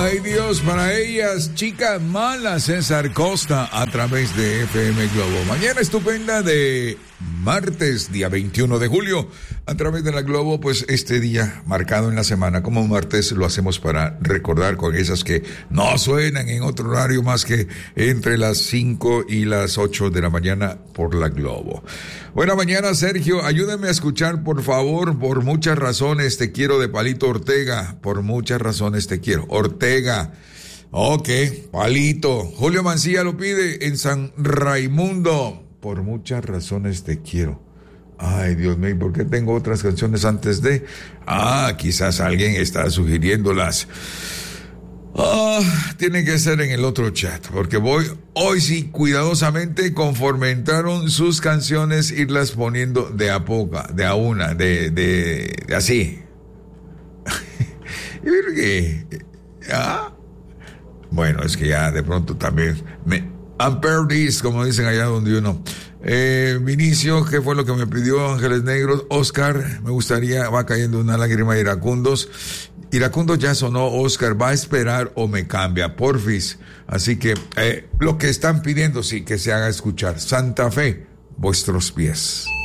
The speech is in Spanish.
Ay Dios, para ellas, chicas malas, César Costa, a través de FM Globo. Mañana estupenda de martes, día 21 de julio, a través de la Globo, pues este día marcado en la semana como martes lo hacemos para recordar con esas que no suenan en otro horario más que entre las 5 y las 8 de la mañana por la Globo. Buena mañana, Sergio, ayúdame a escuchar, por favor, Por muchas razones te quiero, de Palito Ortega. Por muchas razones te quiero, Ortega. Ok, Palito. Julio Mancilla lo pide en San Raimundo. Por muchas razones te quiero. Ay, Dios mío, ¿por qué tengo otras canciones antes de? Quizás alguien está sugiriéndolas. Tiene que ser en el otro chat, porque voy hoy sí cuidadosamente, conforme entraron sus canciones, irlas poniendo de a poca, de a una, de así. ¿Y por qué? Bueno, es que ya de pronto también Ampere this, como dicen allá donde uno. Vinicio, ¿qué fue lo que me pidió Ángeles Negros? Oscar, me gustaría, va cayendo una lágrima de Iracundos. Iracundos ya sonó, Oscar, va a esperar o me cambia, porfis. Así que lo que están pidiendo, sí, que se haga escuchar. Santa Fe, vuestros pies.